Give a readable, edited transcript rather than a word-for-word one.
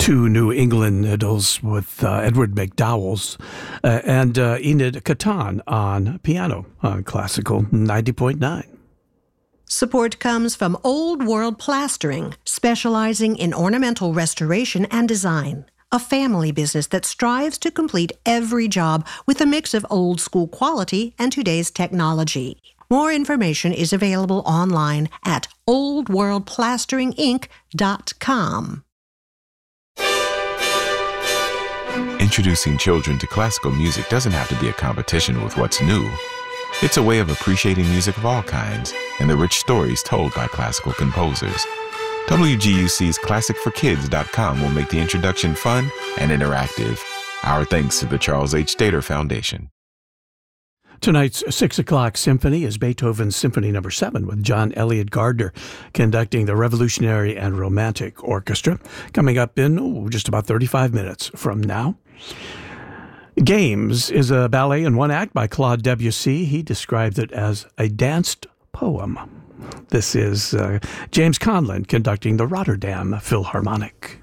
two New England idols with Edward McDowell's and Enid Catan on piano on Classical 90.9. Support comes from Old World Plastering, specializing in ornamental restoration and design. A family business that strives to complete every job with a mix of old school quality and today's technology. More information is available online at oldworldplasteringinc.com. Introducing children to classical music doesn't have to be a competition with what's new. It's a way of appreciating music of all kinds and the rich stories told by classical composers. WGUC's ClassicForKids.com will make the introduction fun and interactive. Our thanks to the Charles H. Stater Foundation. Tonight's 6 o'clock symphony is Beethoven's Symphony No. 7 with John Elliott Gardner conducting the Revolutionary and Romantic Orchestra, coming up in just about 35 minutes from now. Games is a ballet in one act by Claude Debussy. He described it as a danced poem. This is James Conlon conducting the Rotterdam Philharmonic.